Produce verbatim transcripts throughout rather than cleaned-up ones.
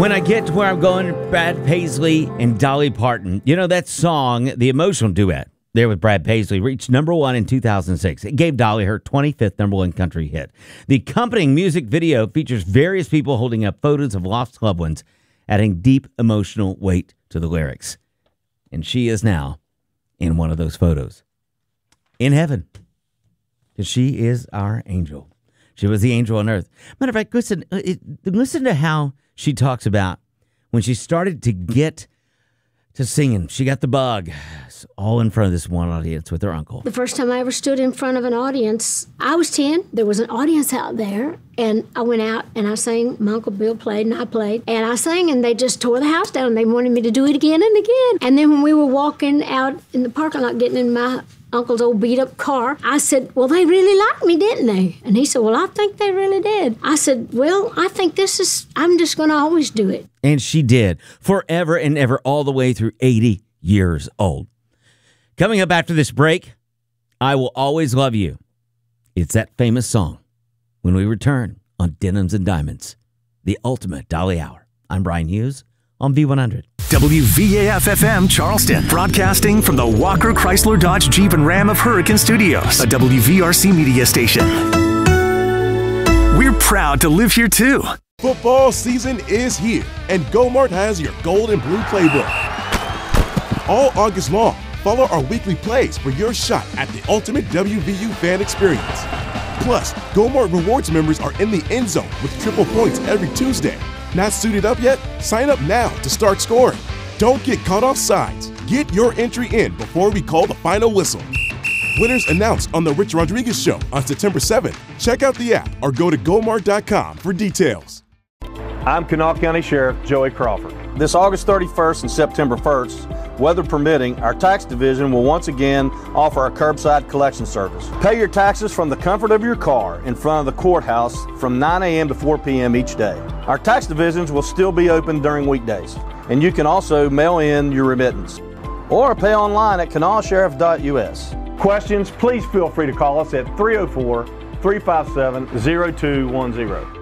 When I Get to Where I'm Going, Brad Paisley and Dolly Parton. You know, that song, the emotional duet there with Brad Paisley, reached number one in two thousand six. It gave Dolly her twenty-fifth number one country hit. The accompanying music video features various people holding up photos of lost loved ones, adding deep emotional weight to the lyrics. And she is now in one of those photos. In heaven. Because she is our angel. She was the angel on earth. Matter of fact, listen, it, listen to how she talks about when she started to get to singing. She got the bug, all in front of this one audience with her uncle. The first time I ever stood in front of an audience, I was ten. There was an audience out there, and I went out and I sang. My Uncle Bill played, and I played. And I sang, and they just tore the house down, and they wanted me to do it again and again. And then when we were walking out in the parking lot, getting in my uncle's old beat-up car, I said, well, they really liked me, didn't they? And he said, well, I think they really did. I said, well, I think this is, I'm just going to always do it. And she did, forever and ever, all the way through eighty years old. Coming up after this break, I Will Always Love You. It's that famous song. When we return on Denims and Diamonds, the ultimate Dolly Hour. I'm Brian Hughes on V one hundred. W V A F F M Charleston, broadcasting from the Walker Chrysler Dodge Jeep and Ram of Hurricane Studios, a W V R C media station. We're proud to live here too. Football season is here, and GoMart has your gold and blue playbook. All August long, follow our weekly plays for your shot at the ultimate W V U fan experience. Plus, GoMart Rewards members are in the end zone with triple points every Tuesday. Not suited up yet? Sign up now to start scoring. Don't get caught off sides. Get your entry in before we call the final whistle. Winners announced on The Rich Rodriguez Show on September seventh. Check out the app or go to gomart dot com for details. I'm Kanawha County Sheriff Joey Crawford. This August thirty-first and September first, weather permitting, our tax division will once again offer a curbside collection service. Pay your taxes from the comfort of your car in front of the courthouse from nine a.m. to four p.m. each day. Our tax divisions will still be open during weekdays, and you can also mail in your remittance or pay online at kanawha sheriff dot u s. Questions, please feel free to call us at three oh four, three five seven, oh two one oh.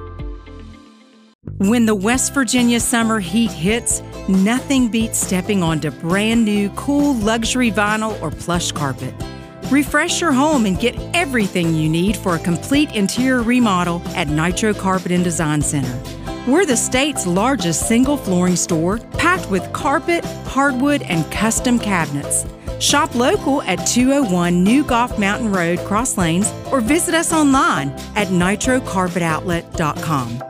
When the West Virginia summer heat hits, nothing beats stepping onto brand new, cool luxury vinyl or plush carpet. Refresh your home and get everything you need for a complete interior remodel at Nitro Carpet and Design Center. We're the state's largest single flooring store, packed with carpet, hardwood, and custom cabinets. Shop local at two oh one New Golf Mountain Road, Cross Lanes, or visit us online at nitro carpet outlet dot com.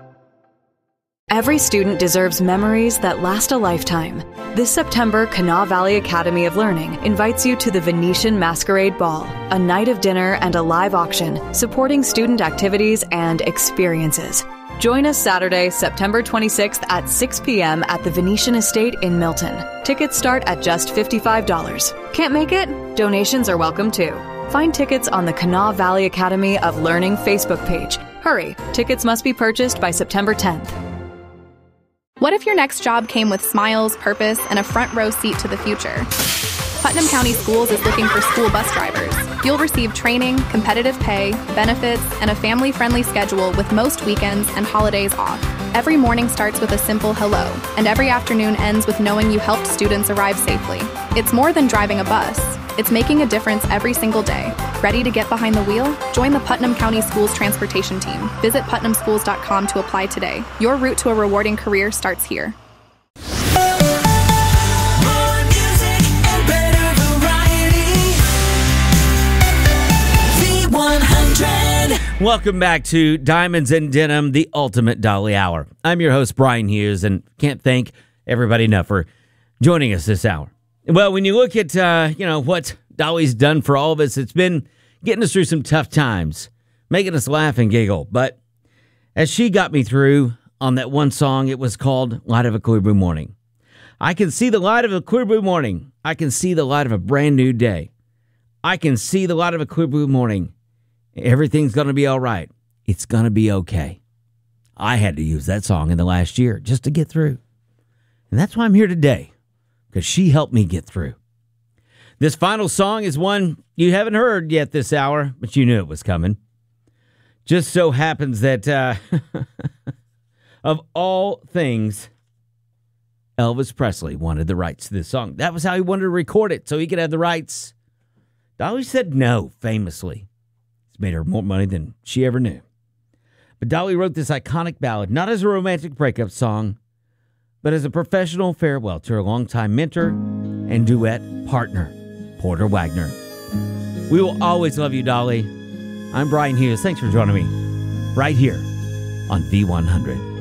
Every student deserves memories that last a lifetime. This September, Kanawha Valley Academy of Learning invites you to the Venetian Masquerade Ball, a night of dinner and a live auction supporting student activities and experiences. Join us Saturday, September twenty-sixth at six p.m. at the Venetian Estate in Milton. Tickets start at just fifty-five dollars. Can't make it? Donations are welcome too. Find tickets on the Kanawha Valley Academy of Learning Facebook page. Hurry, tickets must be purchased by September tenth. What if your next job came with smiles, purpose, and a front row seat to the future? Putnam County Schools is looking for school bus drivers. You'll receive training, competitive pay, benefits, and a family-friendly schedule with most weekends and holidays off. Every morning starts with a simple hello, and every afternoon ends with knowing you helped students arrive safely. It's more than driving a bus. It's making a difference every single day. Ready to get behind the wheel? Join the Putnam County Schools transportation team. Visit putnam schools dot com to apply today. Your route to a rewarding career starts here. Welcome back to Diamonds and Denim, the ultimate Dolly Hour. I'm your host, Brian Hughes, and can't thank everybody enough for joining us this hour. Well, when you look at, uh, you know, what Dolly's done for all of us, it's been getting us through some tough times, making us laugh and giggle. But as she got me through on that one song, it was called Light of a Clear Blue Morning. I can see the light of a clear blue morning. I can see the light of a brand new day. I can see the light of a clear blue morning. Everything's going to be all right. It's going to be okay. I had to use that song in the last year just to get through. And that's why I'm here today, because she helped me get through. This final song is one you haven't heard yet this hour, but you knew it was coming. Just so happens that uh, of all things, Elvis Presley wanted the rights to this song. That was how he wanted to record it, so he could have the rights. Dolly said no, famously. It's made her more money than she ever knew. But Dolly wrote this iconic ballad not as a romantic breakup song, but as a professional farewell to her longtime mentor and duet partner, Porter Wagoner. We will always love you, Dolly. I'm Brian Hughes. Thanks for joining me right here on V one hundred.